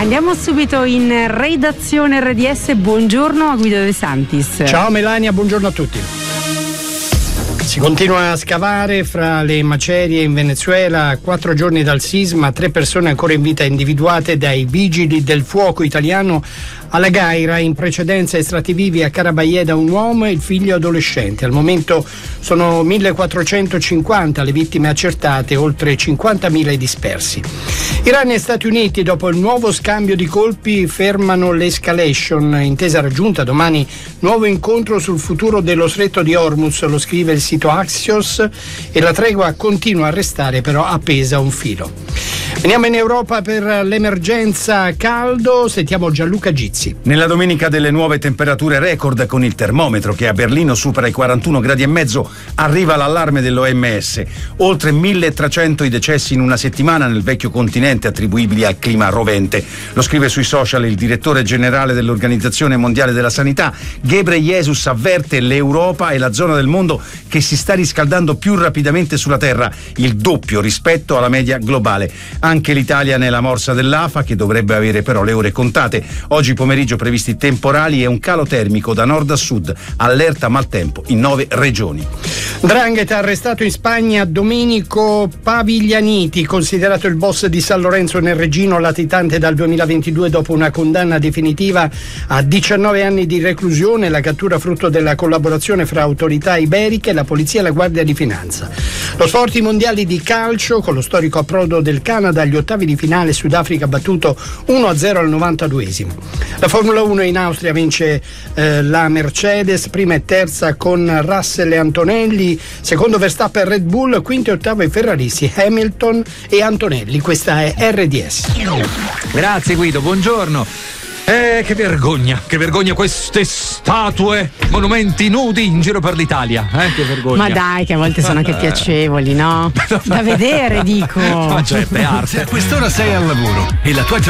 Andiamo subito in redazione RDS. Buongiorno a Guido De Santis. Ciao Melania, buongiorno a tutti. Si continua a scavare fra le macerie in Venezuela. A 4 giorni dal sisma, 3 persone ancora in vita individuate dai vigili del fuoco italiano alla Gaira. In precedenza estratti vivi a Carabayeda un uomo e il figlio adolescente. Al momento sono 1450 le vittime accertate, oltre 50.000 i dispersi. Iran e Stati Uniti, dopo il nuovo scambio di colpi, fermano l'escalation. Intesa raggiunta domani, nuovo incontro sul futuro dello stretto di Hormuz, lo scrive il sito Axios, e la tregua continua a restare però appesa a un filo. Veniamo in Europa per l'emergenza caldo, sentiamo Gianluca Gizzi. Nella domenica delle nuove temperature record, con il termometro che a Berlino supera i 41 gradi e mezzo, arriva l'allarme dell'OMS. Oltre 1300 i decessi in una settimana nel vecchio continente attribuibili al clima rovente. Lo scrive sui social il direttore generale dell'Organizzazione Mondiale della Sanità. Ghebreyesus avverte: l'Europa è la zona del mondo che si sta riscaldando più rapidamente sulla Terra, il doppio rispetto alla media globale. Anche l'Italia nella morsa dell'AFA, che dovrebbe avere però le ore contate. Oggi pomeriggio previsti temporali e un calo termico da nord a sud. Allerta maltempo in 9 regioni. 'Ndrangheta ha arrestato in Spagna Domenico Paviglianiti, considerato il boss di San Lorenzo nel Regino, latitante dal 2022 dopo una condanna definitiva a 19 anni di reclusione. La cattura frutto della collaborazione fra autorità iberiche, la polizia e la Guardia di Finanza. Lo sport, i mondiali di calcio, con lo storico approdo del Canada agli ottavi di finale. Sudafrica battuto 1-0 al 92esimo. La Formula 1 in Austria vince la Mercedes, prima e terza con Russell e Antonelli, secondo Verstappen Red Bull, quinto e ottavo i ferraristi Hamilton e Antonelli. Questa è RDS. Grazie Guido, buongiorno. Che vergogna queste statue, monumenti nudi in giro per l'Italia, che vergogna. Ma dai, che a volte sono anche piacevoli, no? Da vedere, dico. Ma certo, è arte. Se a quest'ora sei al lavoro e la tua